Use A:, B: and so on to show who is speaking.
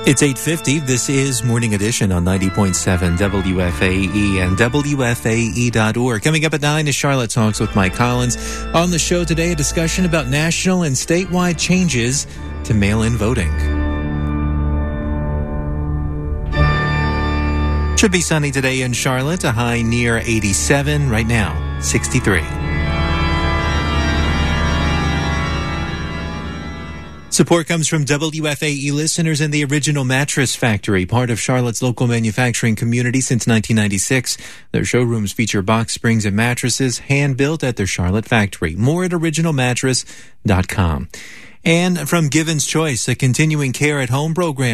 A: It's 8:50. This is Morning Edition on 90.7 WFAE and WFAE.org. Coming up at 9 is Charlotte Talks with Mike Collins. On the show today, a discussion about national and statewide changes to mail-in voting. Should be sunny today in Charlotte, a high near 87. Right now, 63. Support comes from WFAE listeners and the Original Mattress Factory, part of Charlotte's local manufacturing community since 1996. Their showrooms feature box springs and mattresses hand-built at their Charlotte factory. More at originalmattress.com. And from Given's Choice, a continuing care at home program